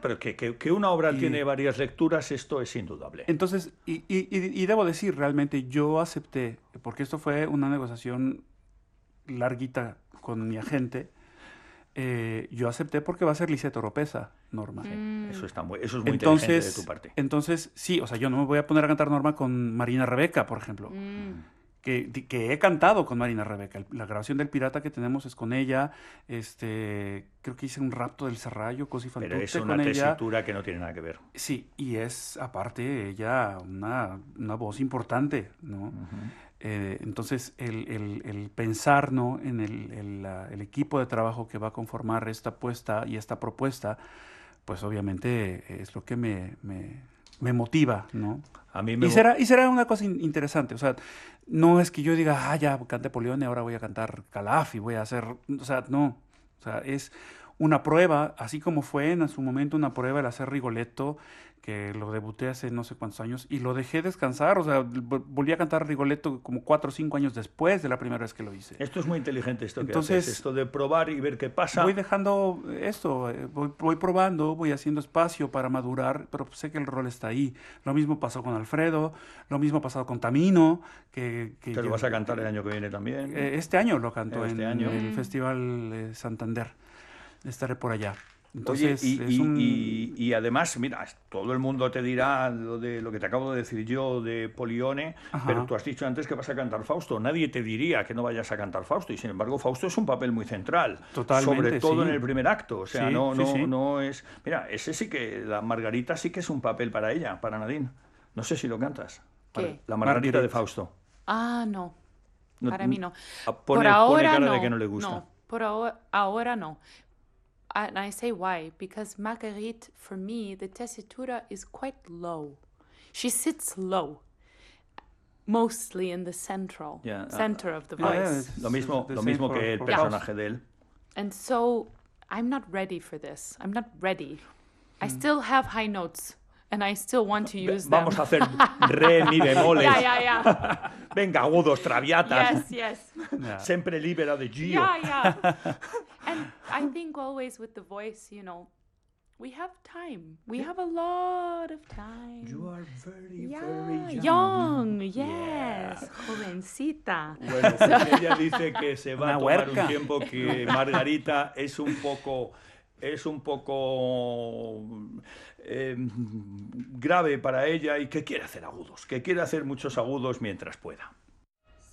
pero que una obra Y- tiene varias lecturas, esto es indudable. Entonces, y debo decir, realmente yo acepté, porque esto fue una negociación larguita con mi agente, yo acepté porque va a ser Lisette Oropesa, Norma. Eso es muy inteligente de tu parte. Entonces, sí, o sea, yo no me voy a poner a cantar Norma con Marina Rebeca, por ejemplo. Que he cantado con Marina Rebeca. La grabación del Pirata que tenemos es con ella. Creo que hice un rapto del Serrallo, Cosi fan Pero es tutte una con ella. tesitura que no tiene nada que ver. Sí, y es aparte ella una voz importante, ¿no? Entonces, el pensar, ¿no? en el equipo de trabajo que va a conformar esta apuesta y esta propuesta, pues obviamente es lo que me motiva, ¿no? A mí me... Y será una cosa interesante, o sea, no es que yo diga, ya canté Polione, ahora voy a cantar Calaf y voy a hacer, o sea, no, o sea, es una prueba, así como fue en su momento una prueba el hacer Rigoletto, que lo debuté hace no sé cuántos años y lo dejé descansar, o sea, volví a cantar Rigoletto como 4 o 5 años después de la primera vez que lo hice. Esto es muy inteligente, esto Entonces, que haces, esto de probar y ver qué pasa. Voy dejando esto, voy probando, voy haciendo espacio para madurar, pero sé que el rol está ahí. Lo mismo pasó con Alfredo, lo mismo ha pasado con Tamino, que Te lo vas a cantar el año que viene también. Este año lo canto Este en año. el Festival Santander. Estaré por allá. Oye, Entonces, y además, mira, todo el mundo te dirá lo que te acabo de decir yo de Polione, Ajá. pero tú has dicho antes que vas a cantar Fausto. Nadie te diría que no vayas a cantar Fausto, y sin embargo Fausto es un papel muy central. Totalmente, sobre todo sí. en el primer acto. O sea, Sí, sí. no es... Mira, ese sí que, la Margarita sí que es un papel para ella, para Nadine. No sé si lo cantas. ¿Qué? La Margarita Marguerite. de Fausto. Ah, no. Para mí no. Pone ahora cara no. de que no le gusta. No, ahora no. And I say why, because Marguerite, for me, the tessitura is quite low. She sits low, mostly in the center of the voice. Lo mismo que el personaje de él. And so I'm not ready for this. I'm not ready. I still have high notes, and I still want to use them. Vamos a hacer re, mi bemoles. Yeah. Venga, agudos, traviatas. Yes. Yeah. Sempre libera de Gio. Yeah. And I think always with the voice, we have time. We have a lot of time. You are very, Yeah, very young. Yes. Yeah. Jovencita. Bueno, pues ella dice que se va Una a tomar huerca. un tiempo, que Margarita es un poco grave para ella y que quiere hacer agudos, que quiere hacer muchos agudos mientras pueda.